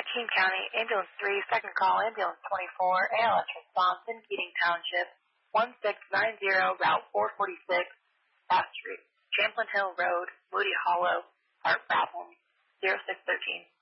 King County, Ambulance 3, second call, Ambulance 24, ALS response in Keating Township, 1690, Route 446, South Street, Champlin Hill Road, Moody Hollow, Heart Problem, 0613.